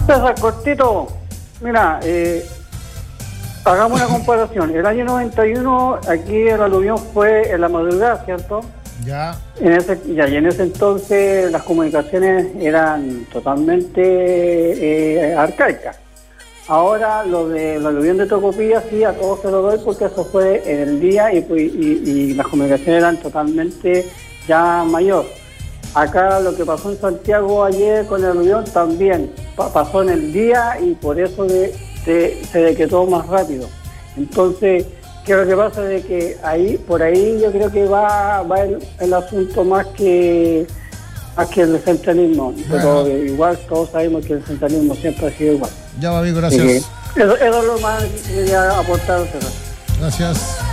César, cortito. Mira, hagamos una comparación. El año 91, aquí el aluvión fue en la madrugada, ¿cierto? Ya. Y en ese entonces las comunicaciones eran totalmente arcaicas. Ahora lo de la aluvión de Tocopilla, sí, a todos se lo doy porque eso fue en el día y las comunicaciones eran totalmente ya mayor. Acá lo que pasó en Santiago ayer con el aluvión también pasó en el día y por eso se decretó más rápido. Entonces, ¿qué es lo que pasa? De que por ahí yo creo que va el asunto más que el centralismo. Pero igual todos sabemos que el centralismo siempre ha sido igual. Ya, amigo, gracias. Eso es lo más que quería aportar. Gracias.